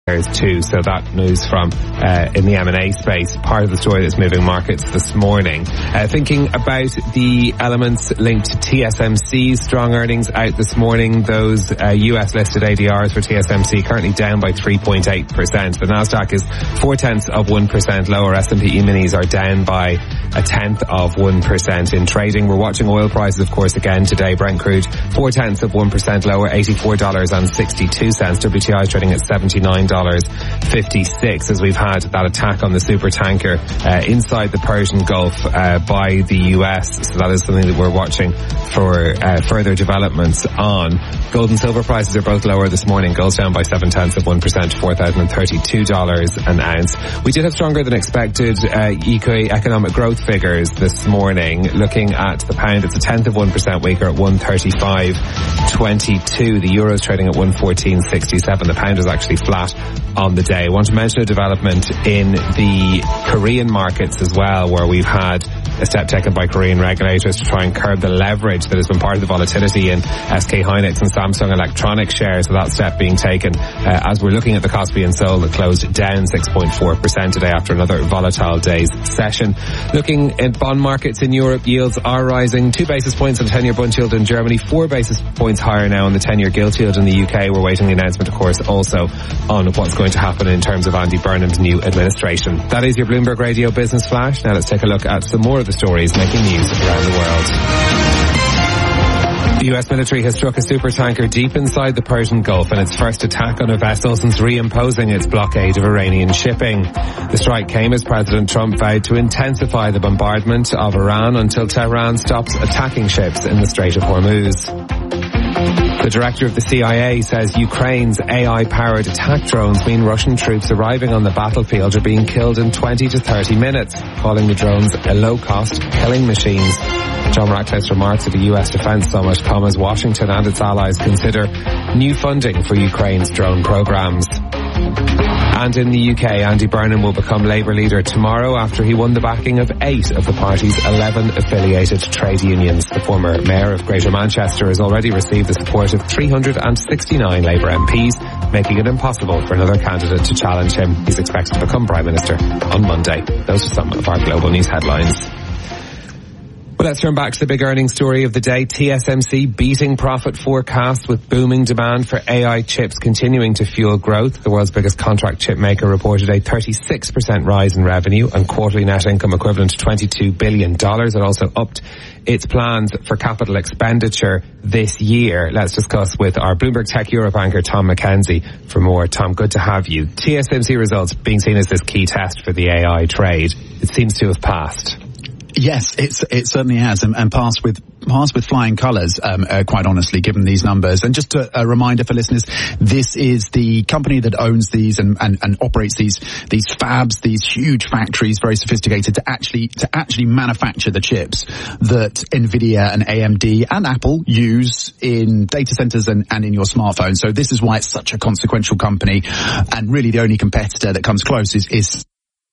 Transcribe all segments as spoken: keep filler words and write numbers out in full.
too. So that news from uh, in the M and A space, part of the story that's moving markets this morning. Uh, thinking about the elements linked to T S M C's strong earnings out this morning, those uh, U S listed A D Rs for T S M C currently down by three point eight percent. The Nasdaq is four tenths of one percent lower. S and P E-minis are down by a tenth of one percent in trading. We're watching oil prices, of course, again today. Brent crude four tenths of one percent lower, eighty-four dollars and sixty-two cents. W T I is trading at seventy-nine dollars fifty-six as we've had that attack on the super tanker uh, inside the Persian Gulf uh, by the U S. So that is something that we're watching for uh, further developments on. Gold and silver prices are both lower this morning. Gold's down by seven tenths of one percent to four thousand thirty-two dollars an ounce. We did have stronger than expected uh, economic growth figures this morning. Looking at the pound, it's a tenth of one percent weaker at one thirty-five twenty-two. The euro's trading at one fourteen sixty-seven. The pound is actually flat on the day. I want to mention a development in the Korean markets as well, where we've had a step taken by Korean regulators to try and curb the leverage that has been part of the volatility in S K Hynix and Samsung Electronics shares. So that step being taken uh, as we're looking at the Kospi and Seoul that closed down six point four percent today after another volatile day's session. Looking at bond markets in Europe, yields are rising. Two basis points on the ten-year bund yield in Germany, four basis points higher now on the ten-year gilt yield in the U K. We're waiting the announcement, of course, also on what's going to happen in terms of Andy Burnham's new administration. That is your Bloomberg Radio Business Flash. Now let's take a look at some more of the stories making news around the world. The U S military has struck a supertanker deep inside the Persian Gulf in its first attack on a vessel since reimposing its blockade of Iranian shipping. The strike came as President Trump vowed to intensify the bombardment of Iran until Tehran stops attacking ships in the Strait of Hormuz. The director of the C I A says Ukraine's A I-powered attack drones mean Russian troops arriving on the battlefield are being killed in twenty to thirty minutes, calling the drones a low-cost killing machines. John Ratcliffe's remarks at the U S Defense Summit come as Washington and its allies consider new funding for Ukraine's drone programs. And in the U K, Andy Burnham will become Labour leader tomorrow after he won the backing of eight of the party's eleven affiliated trade unions. The former mayor of Greater Manchester has already received the support of three hundred sixty-nine Labour M Ps, making it impossible for another candidate to challenge him. He's expected to become Prime Minister on Monday. Those are some of our global news headlines. Well, let's turn back to the big earnings story of the day. T S M C beating profit forecasts with booming demand for A I chips continuing to fuel growth. The world's biggest contract chip maker reported a thirty-six percent rise in revenue and quarterly net income equivalent to twenty-two billion dollars. It also upped its plans for capital expenditure this year. Let's discuss with our Bloomberg Tech Europe anchor, Tom McKenzie, for more. Tom, good to have you. T S M C results being seen as this key test for the A I trade. It seems to have passed. Yes, it's, it certainly has, and, and passed with passed with flying colours, um, uh, quite honestly, given these numbers. And just a, a reminder for listeners, this is the company that owns these and, and, and operates these these fabs, these huge factories, very sophisticated, to actually to actually manufacture the chips that Nvidia and A M D and Apple use in data centres and, and in your smartphone. So this is why it's such a consequential company, and really the only competitor that comes close is, is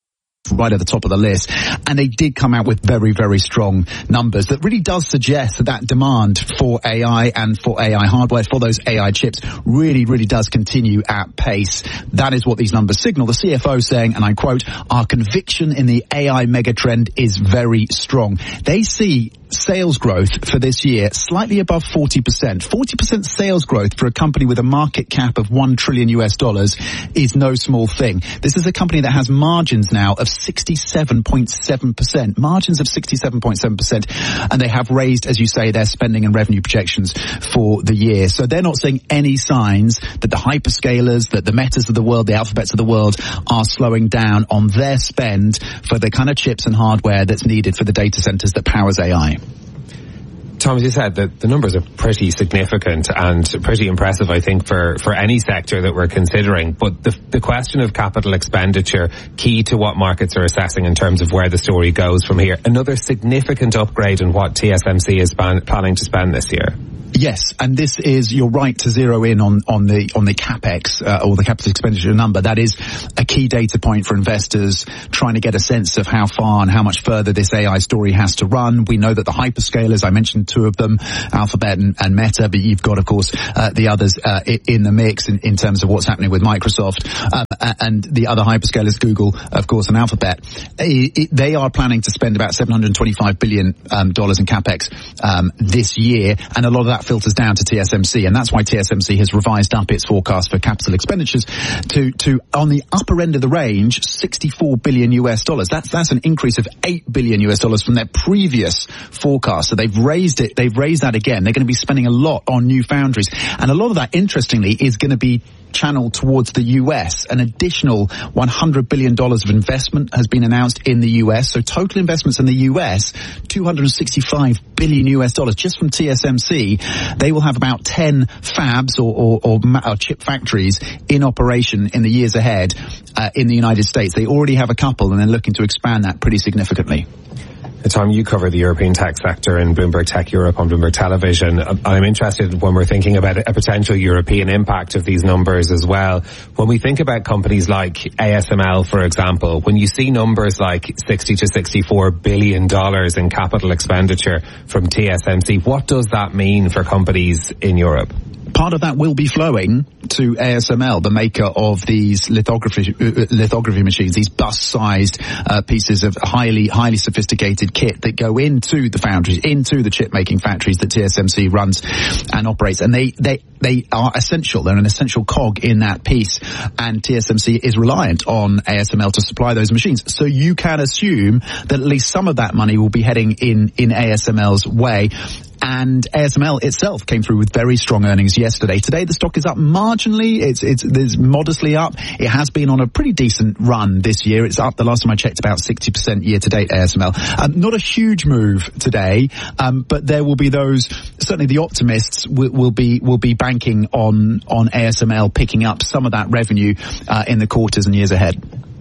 right at the top of the list. And they did come out with very, very strong numbers that really does suggest that that demand for A I and for A I hardware, for those A I chips, really, really does continue at pace. That is what these numbers signal. The C F O saying, and I quote, "Our conviction in the A I megatrend is very strong." They see sales growth for this year slightly above forty percent. forty percent sales growth for a company with a market cap of one trillion U S dollars is no small thing. This is a company that has margins now of sixty-seven point seven percent. Margins of sixty-seven point seven percent. And they have raised, as you say, their spending and revenue projections for the year. So they're not seeing any signs that the hyperscalers, that the Metas of the world, the Alphabets of the world are slowing down on their spend for the kind of chips and hardware that's needed for the data centers that powers A I. Tom, as you said, the, the numbers are pretty significant and pretty impressive, I think, for, for any sector that we're considering. But the, the question of capital expenditure, key to what markets are assessing in terms of where the story goes from here. Another significant upgrade in what T S M C is ban- planning to spend this year. Yes, and this is, you're right to zero in on, on the on the capex uh, or the capital expenditure number. That is a key data point for investors trying to get a sense of how far and how much further this A I story has to run. We know that the hyperscalers, I mentioned two of them, Alphabet and, and Meta, but you've got, of course, uh, the others uh, in the mix in, in terms of what's happening with Microsoft um, and the other hyperscalers, Google, of course, and Alphabet. It, it, they are planning to spend about seven hundred twenty-five billion dollars um, in capex um, this year, and a lot of that filters down to T S M C, and that's why T S M C has revised up its forecast for capital expenditures to, to on the upper end of the range, sixty-four billion U S dollars. That's, that's an increase of eight billion U S dollars from their previous forecast. So they've raised it, they've raised that again. They're going to be spending a lot on new foundries. And a lot of that, interestingly, is going to be channeled towards the U S. An additional one hundred billion dollars of investment has been announced in the U S. So total investments in the U S, two hundred sixty-five billion U S dollars just from T S M C. They will have about ten fabs or, or, or, or chip factories in operation in the years ahead uh, in the United States. They already have a couple, and they're looking to expand that pretty significantly. Tom, you cover the European tech sector in Bloomberg Tech Europe on Bloomberg Television. I'm interested when we're thinking about a potential European impact of these numbers as well. When we think about companies like A S M L, for example, when you see numbers like sixty to sixty-four billion dollars in capital expenditure from T S M C, what does that mean for companies in Europe? Part of that will be flowing to A S M L, the maker of these lithography uh, lithography machines, these bus-sized uh, pieces of highly highly sophisticated kit that go into the foundries, into the chip-making factories that T S M C runs and operates, and they they they are essential. They're an essential cog in that piece, and T S M C is reliant on A S M L to supply those machines. So you can assume that at least some of that money will be heading in in A S M L's way. And A S M L itself came through with very strong earnings yesterday. Today the stock is up marginally. It's, it's, it's modestly up. It has been on a pretty decent run this year. It's up, the last time I checked, about sixty percent year to date, A S M L. Um, not a huge move today, um, but there will be those, certainly the optimists will, will be, will be banking on, on A S M L picking up some of that revenue, uh, in the quarters and years ahead.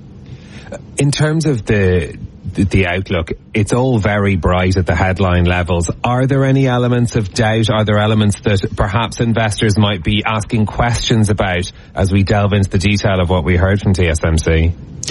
In terms of the, the outlook, it's all very bright at the headline levels. Are there any elements of doubt? Are there elements that perhaps investors might be asking questions about as we delve into the detail of what we heard from T S M C?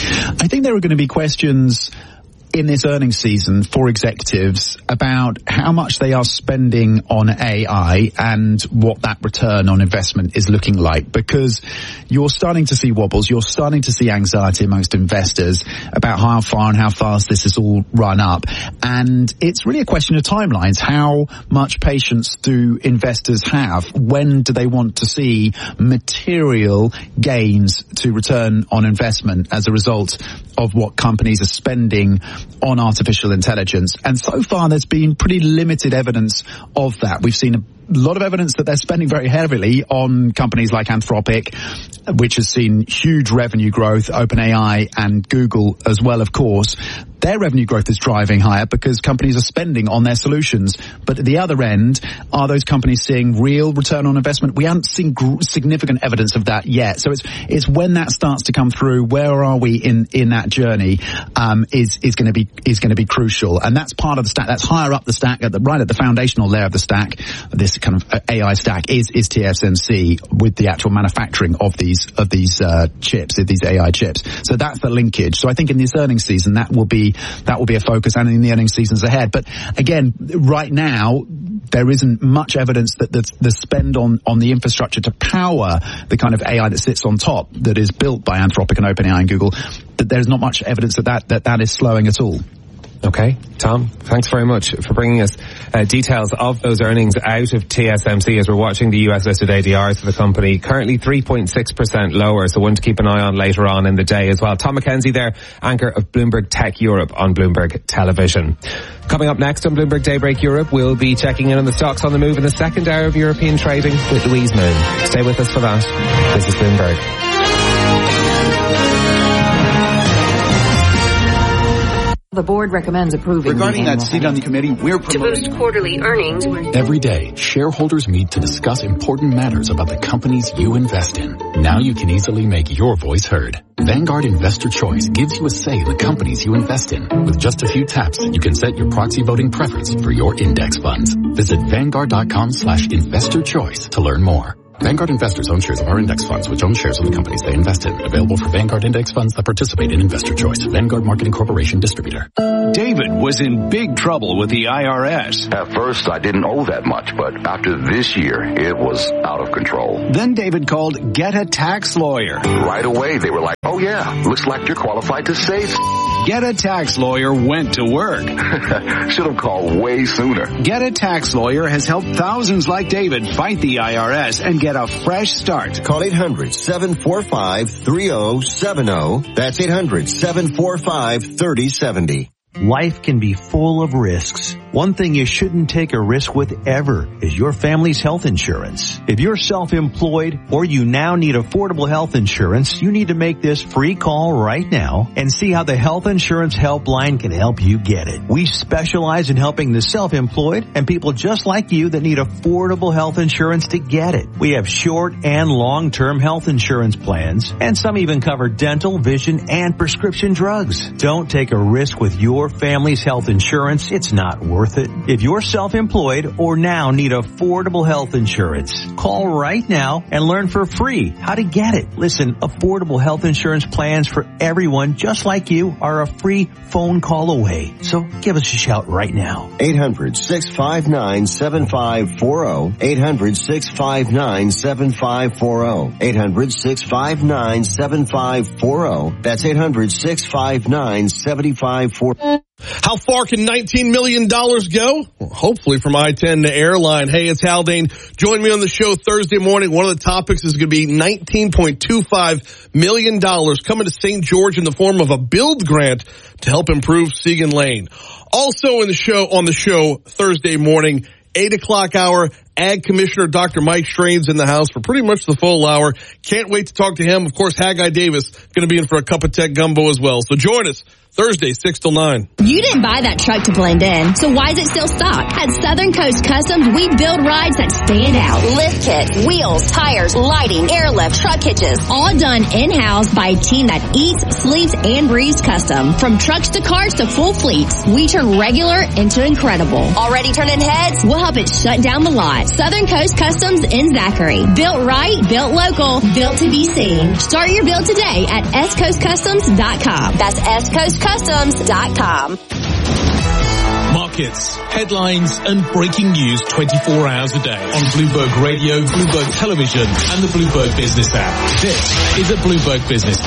I think there are going to be questions in this earnings season for executives about how much they are spending on A I and what that return on investment is looking like, because you're starting to see wobbles, you're starting to see anxiety amongst investors about how far and how fast this has all run up. And it's really a question of timelines. How much patience do investors have? When do they want to see material gains to return on investment as a result of what companies are spending on artificial intelligence? And so far there's been pretty limited evidence of that. We've seen a lot of evidence that they're spending very heavily on companies like Anthropic, which has seen huge revenue growth, OpenAI and Google as well, of course. Their revenue growth is driving higher because companies are spending on their solutions. But at the other end, are those companies seeing real return on investment? We haven't seen gr- significant evidence of that yet. So it's it's when that starts to come through, where are we in in that journey, um, is is going to be is going to be crucial. And that's part of the stack. That's higher up the stack, at the right at the foundational layer of the stack. This kind of A I stack is is T S M C with the actual manufacturing of these of these uh, chips, of these A I chips. So that's the linkage. So I think in this earnings season that will be that will be a focus, and in the earnings seasons ahead. But again, right now there isn't much evidence that the, the spend on on the infrastructure to power the kind of A I that sits on top, that is built by Anthropic and OpenAI and Google, that there's not much evidence that that that, that is slowing at all. Okay, Tom, thanks very much for bringing us uh, details of those earnings out of T S M C as we're watching the U S listed A D Rs for the company. Currently three point six percent lower, so one to keep an eye on later on in the day as well. Tom McKenzie there, anchor of Bloomberg Tech Europe on Bloomberg Television. Coming up next on Bloomberg Daybreak Europe, we'll be checking in on the stocks on the move in the second hour of European trading with Louise Moon. Stay with us for that. This is Bloomberg. The board recommends approving. Regarding that seat on the committee, we're promoting... To boost quarterly earnings. Every day, shareholders meet to discuss important matters about the companies you invest in. Now you can easily make your voice heard. Vanguard Investor Choice gives you a say in the companies you invest in. With just a few taps, you can set your proxy voting preference for your index funds. Visit Vanguard.com slash investor choice to learn more. Vanguard investors own shares of our index funds, which own shares of the companies they invest in. Available for Vanguard index funds that participate in Investor Choice. Vanguard Marketing Corporation distributor. David was in big trouble with the I R S. At first, I didn't owe that much, but after this year, it was out of control. Then David called Get a Tax Lawyer. Right away, they were like, oh yeah, looks like you're qualified to save. Get a Tax Lawyer went to work. Should have called way sooner. Get a Tax Lawyer has helped thousands like David fight the I R S and get a fresh start. Call eight hundred, seven four five, three oh seven oh. That's eight hundred, seven four five, three oh seven oh. Life can be full of risks. One thing you shouldn't take a risk with ever is your family's health insurance. If you're self-employed or you now need affordable health insurance, you need to make this free call right now and see how the Health Insurance Helpline can help you get it. We specialize in helping the self-employed and people just like you that need affordable health insurance to get it. We have short and long-term health insurance plans, and some even cover dental, vision, and prescription drugs. Don't take a risk with your family's health insurance. It's not worth it. If you're self-employed or now need affordable health insurance, call right now and learn for free how to get it. Listen, affordable health insurance plans for everyone just like you are a free phone call away. So give us a shout right now. eight hundred, six five nine, seven five four oh. eight hundred, six five nine, seven five four oh. eight hundred, six five nine, seven five four oh. That's eight hundred, six five nine, seven five four oh. How far can nineteen million dollars go? Well, hopefully from I ten to airline. Hey, it's Haldane. Join me on the show Thursday morning. One of the topics is going to be nineteen point two five million dollars coming to Saint George in the form of a build grant to help improve Segan Lane. Also in the show, on the show Thursday morning, eight o'clock hour, Ag Commissioner Doctor Mike Strain's in the house for pretty much the full hour. Can't wait to talk to him. Of course, Haggai Davis going to be in for a cup of tech gumbo as well. So join us Thursday, six till nine. You didn't buy that truck to blend in, so why is it still stocked? At Southern Coast Customs, we build rides that stand out. Lift kits, wheels, tires, lighting, airlift, truck hitches, all done in-house by a team that eats, sleeps, and breathes custom. From trucks to cars to full fleets, we turn regular into incredible. Already turning heads? We'll help it shut down the lot. Southern Coast Customs in Zachary. Built right, built local, built to be seen. Start your build today at s coast customs dot com. That's s coast customs dot com. Markets, headlines, and breaking news twenty-four hours a day on Bloomberg Radio, Bloomberg Television, and the Bloomberg Business app. This is a Bloomberg Business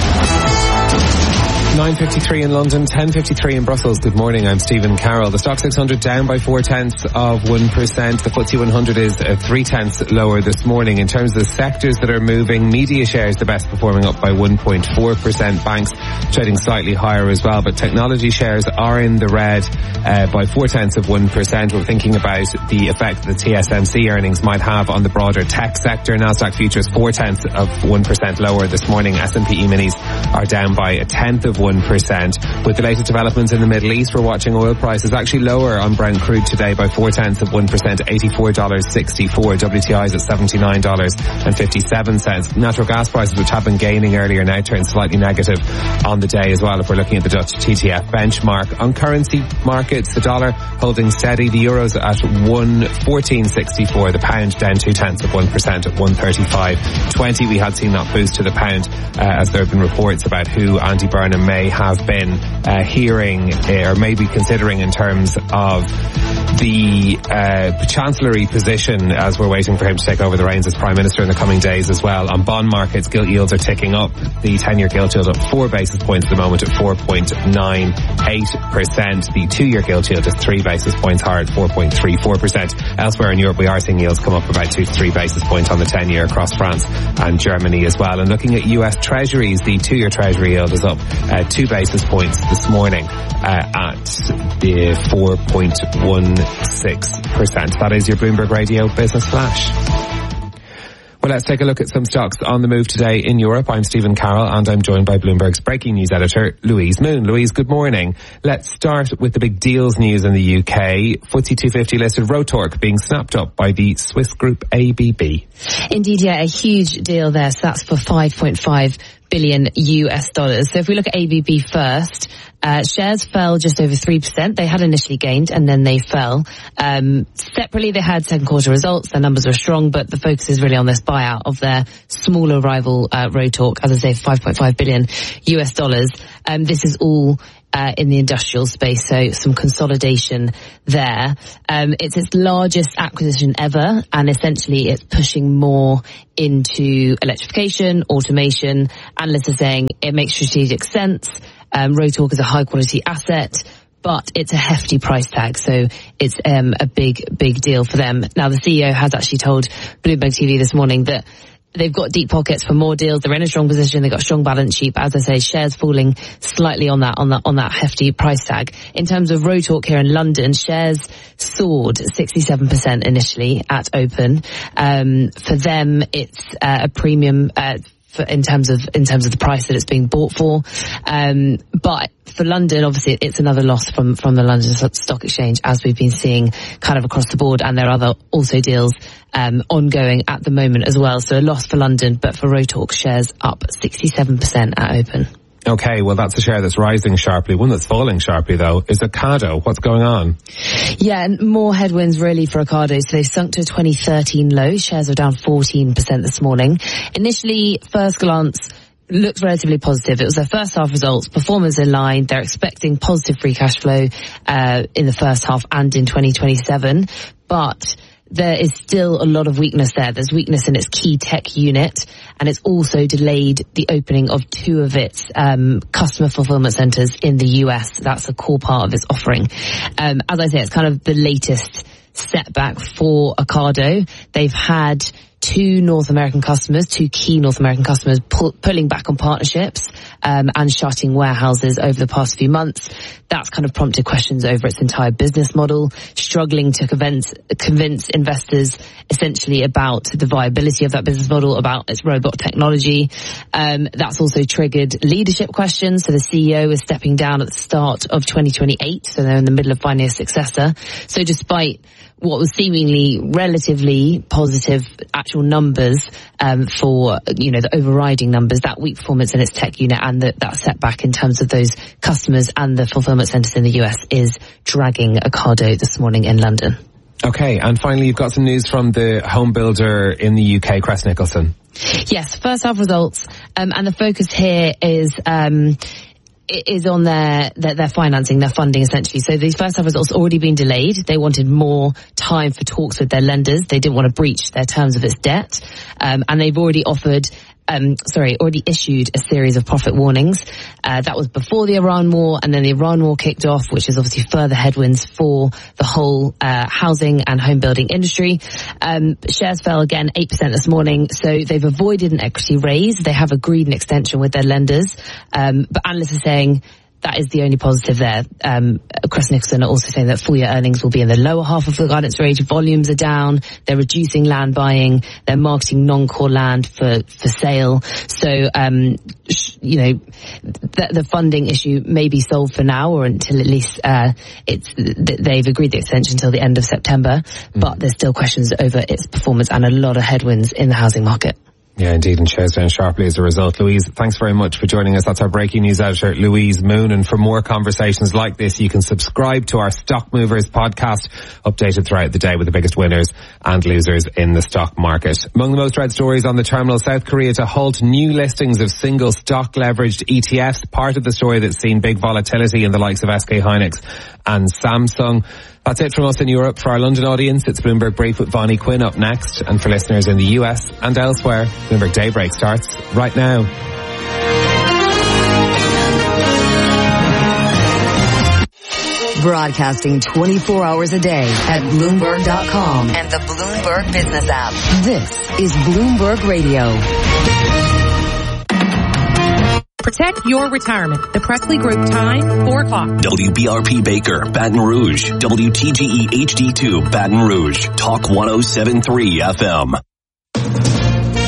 Flash. nine fifty-three in London, ten fifty-three in Brussels. Good morning, I'm Stephen Carroll. The Stock six hundred down by four tenths of one percent. The F T S E one hundred is uh, three tenths lower this morning. In terms of the sectors that are moving, media shares the best performing, up by one point four percent. Banks trading slightly higher as well, but technology shares are in the red uh, by four tenths of one percent. We're thinking about the effect that the T S M C earnings might have on the broader tech sector. Nasdaq futures four tenths of one percent lower this morning. S and P E-minis are down by a tenth of one percent. With the latest developments in the Middle East, we're watching oil prices actually lower on Brent crude today by four tenths of one percent, eighty-four dollars and sixty-four cents. W T I is at seventy-nine dollars and fifty-seven cents. Natural gas prices, which have been gaining earlier, now turn slightly negative on the day as well if we're looking at the Dutch T T F benchmark. On currency markets, the dollar holding steady, the euro's at one fourteen sixty-four, the pound down two tenths of one percent at one thirty-five twenty. We had seen that boost to the pound uh, as there have been reports about who Andy Burnham may have been uh, hearing uh, or maybe considering in terms of the uh, chancellery position as we're waiting for him to take over the reins as Prime Minister in the coming days as well. On bond markets, gilt yields are ticking up. The ten-year gilt yield up four basis points at the moment at four point nine eight percent. The two-year gilt yield is three basis points higher at four point three four percent. Elsewhere in Europe, we are seeing yields come up about two to three basis points on the ten-year across France and Germany as well. And looking at U S Treasuries, the two-year Treasury yield is up uh, two basis points this morning uh, at the four point one six percent. That is your Bloomberg Radio Business Flash. Well, let's take a look at some stocks on the move today in Europe. I'm Stephen Carroll and I'm joined by Bloomberg's breaking news editor, Louise Moon. Louise, good morning. Let's start with the big deals news in the U K. F T S E two fifty listed Rotork being snapped up by the Swiss group A B B. Indeed, yeah, a huge deal there. So that's for five point five billion U S dollars. So if we look at A B B first, uh, shares fell just over three percent. They had initially gained and then they fell. Um, separately, they had second quarter results. Their numbers were strong, but the focus is really on this buyout of their smaller rival, uh, Rotork, as I say, five point five billion U S dollars. Um, this is all Uh, in the industrial space, so some consolidation there. Um, it's its largest acquisition ever, and essentially it's pushing more into electrification, automation. Analysts are saying it makes strategic sense. Um, Rotork is a high quality asset, but it's a hefty price tag, so it's um, a big, big deal for them. Now, the C E O has actually told Bloomberg T V this morning that they've got deep pockets for more deals. They're in a strong position. They've got a strong balance sheet. But as I say, shares falling slightly on that, on that, on that hefty price tag. In terms of Rotork here in London, shares soared sixty-seven percent initially at open. Um, for them, it's uh, a premium, uh, for, in terms of, in terms of the price that it's being bought for. Um, but for London, obviously, it's another loss from, from the London Stock Exchange, as we've been seeing kind of across the board. And there are other also deals um, ongoing at the moment as well. So a loss for London, but for Rotork, shares up sixty-seven percent at open. Okay, well, that's a share that's rising sharply. One that's falling sharply, though, is Ocado. What's going on? Yeah, and more headwinds really for Ocado. So they've sunk to a twenty thirteen low. Shares are down fourteen percent this morning. Initially, first glance, looks relatively positive. It was their first half results, performance in line. They're expecting positive free cash flow uh, in the first half and in twenty twenty-seven. But there is still a lot of weakness there. There's weakness in its key tech unit, and it's also delayed the opening of two of its um, customer fulfillment centers in the U S. That's a core part of its offering. Um, as I say, it's kind of the latest setback for Ocado. They've had two North American customers, two key North American customers pull, pulling back on partnerships um, and shutting warehouses over the past few months. That's kind of prompted questions over its entire business model, struggling to convince, convince investors essentially about the viability of that business model, about its robot technology. Um, that's also triggered leadership questions. So the C E O is stepping down at the start of twenty twenty-eight, so they're in the middle of finding a successor. So despite what was seemingly relatively positive actual numbers um, for, you know, the overriding numbers, that weak performance in its tech unit and the, that setback in terms of those customers and the fulfillment centres in the U S is dragging Ocado this morning in London. Okay, and finally you've got some news from the home builder in the U K, Crest Nicholson. Yes, first half results, um, and the focus here is um is on their, their, their financing, their funding essentially. So these first half results already been delayed. They wanted more time for talks with their lenders. They didn't want to breach their terms of its debt. Um, and they've already offered, um, sorry, already issued a series of profit warnings. Uh, that was before the Iran war, and then the Iran war kicked off, which is obviously further headwinds for the whole, uh, housing and home building industry. Um, shares fell again eight percent this morning. So they've avoided an equity raise. They have agreed an extension with their lenders. Um, but analysts are saying that is the only positive there. Um, Crest Nicholson are also saying that full year earnings will be in the lower half of the guidance range. Volumes are down. They're reducing land buying. They're marketing non-core land for, for sale. So, um, you know, the, the funding issue may be solved for now, or until at least, uh, it's, they've agreed the extension until the end of September. Mm. But there's still questions over its performance and a lot of headwinds in the housing market. Yeah, indeed, and shares down sharply as a result. Louise, thanks very much for joining us. That's our breaking news editor, Louise Moon. And for more conversations like this, you can subscribe to our Stock Movers podcast, updated throughout the day with the biggest winners and losers in the stock market. Among the most read stories on the terminal, South Korea to halt new listings of single stock leveraged E T Fs, part of the story that's seen big volatility in the likes of S K Hynix and Samsung. That's it from us in Europe. For our London audience, it's Bloomberg Brief with Vonnie Quinn up next. And for listeners in the U S and elsewhere, Bloomberg Daybreak starts right now. Broadcasting twenty-four hours a day at Bloomberg dot com and the Bloomberg Business app. This is Bloomberg Radio. Protect your retirement. The Presley Group time, four o'clock. W B R P Baker, Baton Rouge. W T G E H D two, Baton Rouge. Talk one oh seven point three F M.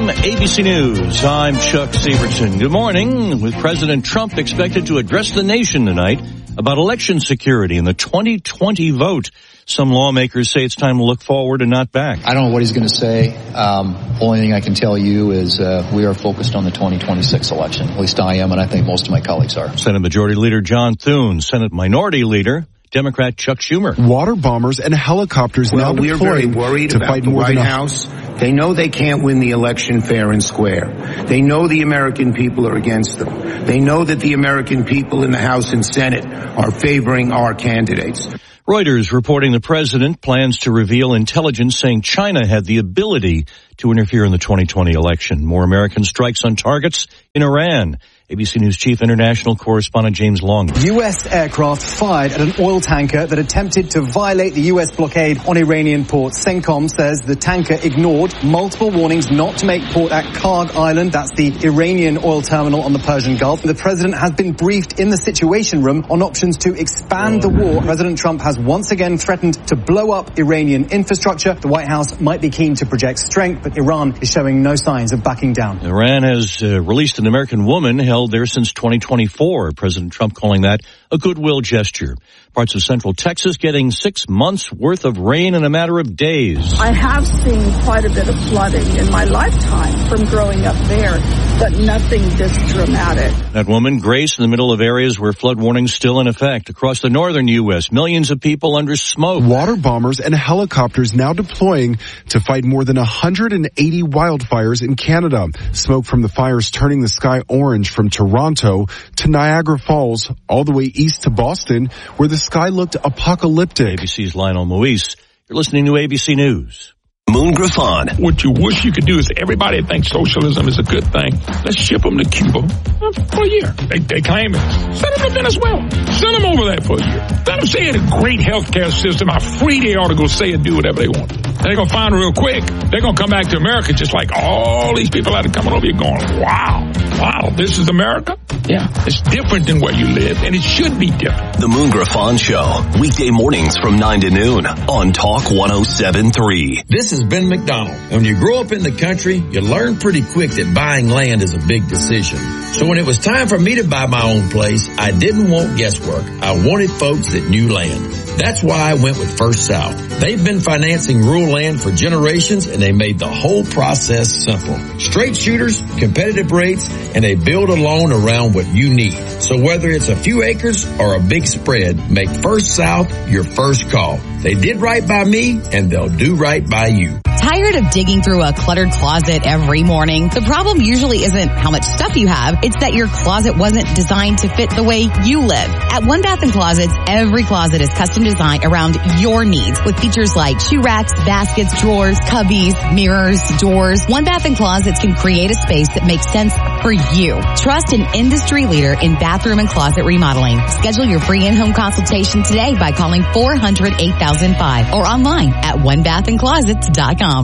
from A B C News, I'm Chuck Severson. Good morning. With President Trump expected to address the nation tonight about election security and the twenty twenty vote, some lawmakers say it's time to look forward and not back. I don't know what he's going to say. Um, only thing I can tell you is uh, we are focused on the twenty twenty-six election. At least I am, and I think most of my colleagues are. Senate Majority Leader John Thune, Senate Minority Leader Democrat Chuck Schumer. Water bombers and helicopters well, now we're very deployed worried to about fight the more White than a- House. They know they can't win the election fair and square. They know the American people are against them. They know that the American people in the House and Senate are favoring our candidates. Reuters reporting the president plans to reveal intelligence saying China had the ability to interfere in the twenty twenty election. More American strikes on targets in Iran. A B C News Chief International Correspondent James Long. U S aircraft fired at an oil tanker that attempted to violate the U S blockade on Iranian ports. CENTCOM says the tanker ignored multiple warnings not to make port at Karg Island. That's the Iranian oil terminal on the Persian Gulf. The president has been briefed in the Situation Room on options to expand the war. President Trump has once again threatened to blow up Iranian infrastructure. The White House might be keen to project strength, but Iran is showing no signs of backing down. Iran has uh, released an American woman held there since twenty twenty-four. President Trump calling that a goodwill gesture. Parts of central Texas getting six months worth of rain in a matter of days. I have seen quite a bit of flooding in my lifetime from growing up there, but nothing this dramatic. That woman, Grace, in the middle of areas where flood warnings still in effect. Across the northern U S, millions of people under smoke. Water bombers and helicopters now deploying to fight more than one hundred eighty wildfires in Canada. Smoke from the fires turning the sky orange from Toronto to Niagara Falls, all the way east to Boston, where the sky looked apocalyptic. A B C's Lionel Moise. You're listening to A B C News. Moon Griffon. What you wish you could do is everybody thinks socialism is a good thing. Let's ship them to Cuba for a year. They, they claim it. Send them to Venezuela. Send them over there for a year. Let them say it's a great healthcare system, how free they ought to go say and do whatever they want. And they're going to find real quick, they're going to come back to America just like all these people that are coming over here going, wow, wow, this is America? Yeah, it's different than where you live, and it should be different. The Moon Griffon Show, weekday mornings from nine to noon on Talk one oh seven point three. This is Ben McDonald. When you grow up in the country, you learn pretty quick that buying land is a big decision. So when it was time for me to buy my own place, I didn't want guesswork. I wanted folks that knew land. That's why I went with First South. They've been financing rural land for generations, and they made the whole process simple. Straight shooters, competitive rates, and they build a loan around what you need. So whether it's a few acres or a big spread, make First South your first call. They did right by me, and they'll do right by you. Tired of digging through a cluttered closet every morning? The problem usually isn't how much stuff you have. It's that your closet wasn't designed to fit the way you live. At One Bath and Closets, every closet is custom designed around your needs with features like shoe racks, baskets, drawers, cubbies, mirrors, doors. One Bath and Closets can create a space that makes sense for you. Trust an industry leader in bathroom and closet remodeling. Schedule your free in-home consultation today by calling four hundred, eight thousand five or online at one bath and closets dot com.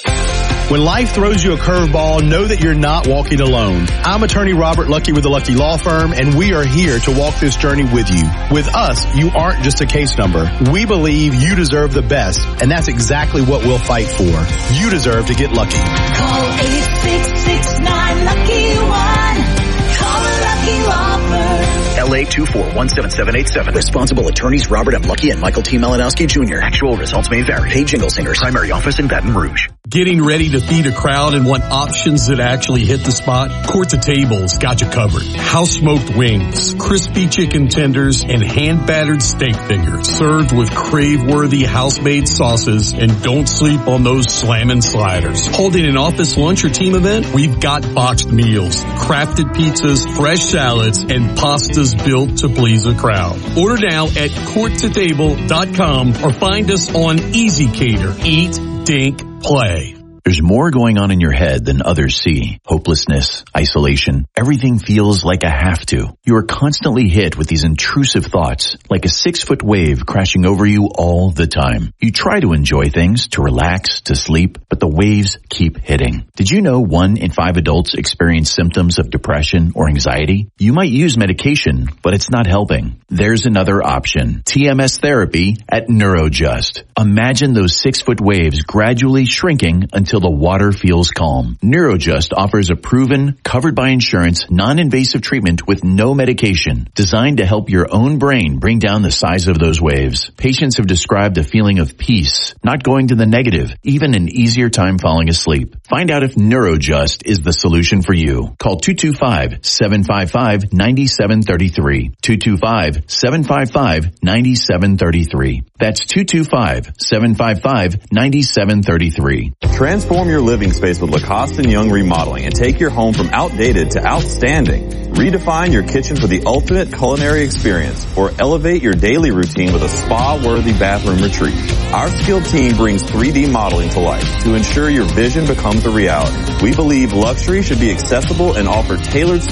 When life throws you a curveball, know that you're not walking alone. I'm attorney Robert Lucky with the Lucky Law Firm, and we are here to walk this journey with you. With us, you aren't just a case number. We believe you deserve the best, and that's exactly what we'll fight for. You deserve to get lucky. Call eight six six nine lucky one. Call a Lucky Law Firm. L A two four one seven seven eight seven. Responsible attorneys Robert M. Lucky and Michael T. Malinowski Junior Actual results may vary. Paid Jingle Singers. Primary office in Baton Rouge. Getting ready to feed a crowd and want options that actually hit the spot? Courts of Tables got you covered. House smoked wings, crispy chicken tenders, and hand battered steak fingers served with crave-worthy house-made sauces, and don't sleep on those slammin' sliders. Holding an office lunch or team event? We've got boxed meals, crafted pizzas, fresh salads, and pastas built to please a crowd. Order now at court to table dot com or find us on Easy Cater. Eat, dink, play. There's more going on in your head than others see. Hopelessness, isolation, everything feels like a have to. You are constantly hit with these intrusive thoughts, like a six-foot wave crashing over you all the time. You try to enjoy things, to relax, to sleep, but the waves keep hitting. Did you know one in five adults experience symptoms of depression or anxiety? You might use medication, but it's not helping. There's another option. T M S therapy at Neurojust. Imagine those six-foot waves gradually shrinking until until the water feels calm. Neurojust offers a proven, covered by insurance, non-invasive treatment with no medication, designed to help your own brain bring down the size of those waves. Patients have described a feeling of peace, not going to the negative, even an easier time falling asleep. Find out if Neurojust is the solution for you. Call two two five, seven five five, nine seven three three. two two five, seven five five, nine seven three three. That's two two five, seven five five, nine seven three three. Transform your living space with Lacoste and Young Remodeling and take your home from outdated to outstanding. Redefine your kitchen for the ultimate culinary experience or elevate your daily routine with a spa-worthy bathroom retreat. Our skilled team brings three D modeling to life to ensure your vision becomes a reality. We believe luxury should be accessible and offer tailored